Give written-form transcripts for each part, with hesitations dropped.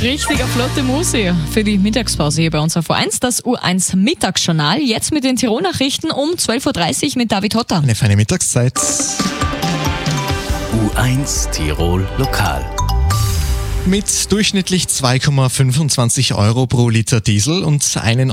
Richtiger flotte Musi für die Mittagspause hier bei uns auf U1. Das U1 Mittagsjournal. Jetzt mit den Tirol-Nachrichten um 12.30 Uhr mit David Hotter. Eine feine Mittagszeit. U1 Tirol Lokal. Mit durchschnittlich 2,25 Euro pro Liter Diesel und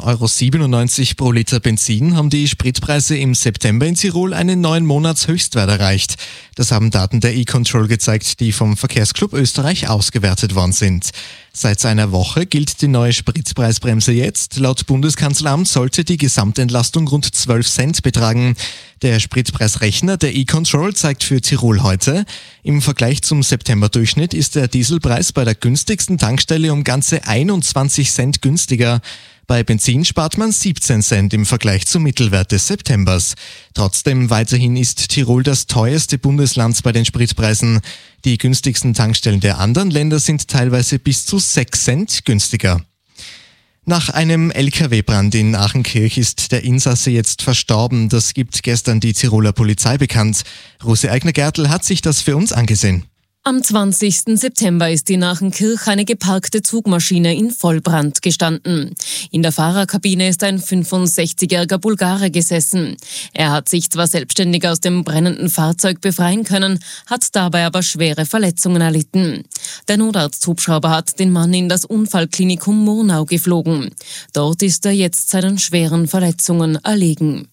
1,97 Euro pro Liter Benzin haben die Spritpreise im September in Tirol einen neuen Monatshöchstwert erreicht. Das haben Daten der E-Control gezeigt, die vom Verkehrsclub Österreich ausgewertet worden sind. Seit einer Woche gilt die neue Spritpreisbremse jetzt. Laut Bundeskanzleramt sollte die Gesamtentlastung rund 12 Cent betragen. Der Spritpreisrechner der E-Control zeigt für Tirol heute: Im Vergleich zum September-Durchschnitt ist der Dieselpreis bei der günstigsten Tankstelle um ganze 21 Cent günstiger. Bei Benzin spart man 17 Cent im Vergleich zum Mittelwert des Septembers. Trotzdem weiterhin ist Tirol das teuerste Bundesland bei den Spritpreisen. Die günstigsten Tankstellen der anderen Länder sind teilweise bis zu 6 Cent günstiger. Nach einem LKW-Brand in Achenkirch ist der Insasse jetzt verstorben. Das gibt gestern die Tiroler Polizei bekannt. Rose Eigner-Gertl hat sich das für uns angesehen. Am 20. September ist in Achenkirch eine geparkte Zugmaschine in Vollbrand gestanden. In der Fahrerkabine ist ein 65-jähriger Bulgare gesessen. Er hat sich zwar selbstständig aus dem brennenden Fahrzeug befreien können, hat dabei aber schwere Verletzungen erlitten. Der Notarzthubschrauber hat den Mann in das Unfallklinikum Murnau geflogen. Dort ist er jetzt seinen schweren Verletzungen erlegen.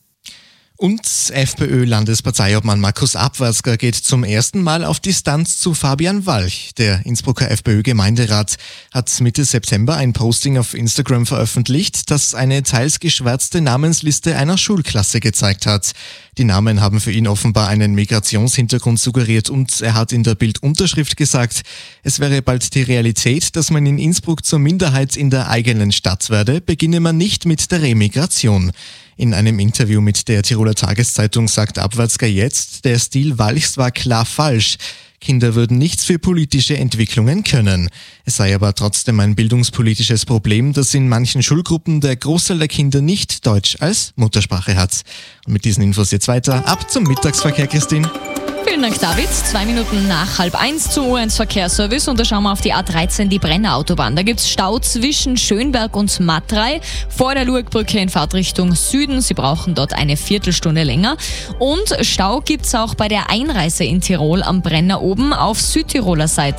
Und FPÖ-Landesparteiobmann Markus Abwatzka geht zum ersten Mal auf Distanz zu Fabian Walch. Der Innsbrucker FPÖ-Gemeinderat hat Mitte September ein Posting auf Instagram veröffentlicht, das eine teils geschwärzte Namensliste einer Schulklasse gezeigt hat. Die Namen haben für ihn offenbar einen Migrationshintergrund suggeriert und er hat in der Bildunterschrift gesagt, es wäre bald die Realität, dass man in Innsbruck zur Minderheit in der eigenen Stadt werde, beginne man nicht mit der Remigration. In einem Interview mit der Tiroler Tageszeitung sagt Abwatzka jetzt, der Stil Walchs war klar falsch. Kinder würden nichts für politische Entwicklungen können. Es sei aber trotzdem ein bildungspolitisches Problem, dass in manchen Schulgruppen der Großteil der Kinder nicht Deutsch als Muttersprache hat. Und mit diesen Infos jetzt weiter. Ab zum Mittagsverkehr, Christine. Vielen Dank, David. 2 Minuten nach 12:30 zum U1 Verkehrsservice und da schauen wir auf die A13, die Brenner Autobahn. Da gibt's Stau zwischen Schönberg und Matrei vor der Lurgbrücke in Fahrtrichtung Süden. Sie brauchen dort eine Viertelstunde länger. Und Stau gibt's auch bei der Einreise in Tirol am Brenner oben auf Südtiroler Seite.